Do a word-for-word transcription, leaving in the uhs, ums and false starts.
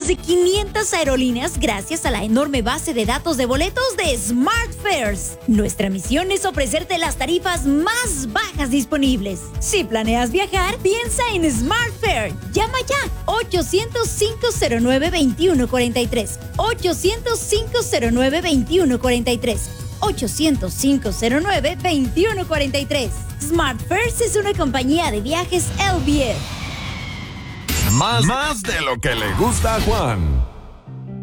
de quinientas aerolíneas gracias a la enorme base de datos de boletos de SmartFares. Nuestra misión es ofrecerte las tarifas más bajas disponibles. Si planeas viajar, piensa en SmartFare. Llama ya. ochocientos, cinco cero nueve, veintiuno cuarenta y tres. ochocientos, cinco cero nueve, veintiuno cuarenta y tres. ochocientos, cinco cero nueve, veintiuno cuarenta y tres. SmartFares es una compañía de viajes L V F. Más, más de lo que le gusta a Juan.